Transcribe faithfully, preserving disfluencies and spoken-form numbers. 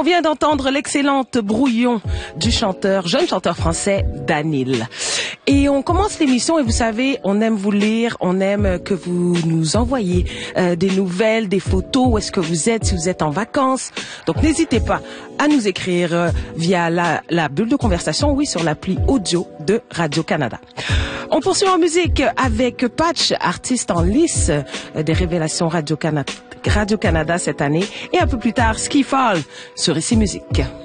On vient d'entendre l'excellente Brouillon du chanteur, jeune chanteur français, Danil. Et on commence l'émission et vous savez, on aime vous lire, on aime que vous nous envoyiez euh, des nouvelles, des photos, où est-ce que vous êtes, si vous êtes en vacances. Donc n'hésitez pas à nous écrire euh, via la, la bulle de conversation, oui, sur l'appli audio de Radio-Canada. On poursuit en musique avec Patch, artiste en lice euh, des révélations Radio-Canada Radio-Canada cette année. Et un peu plus tard, Ski Fall sur Ici Musique.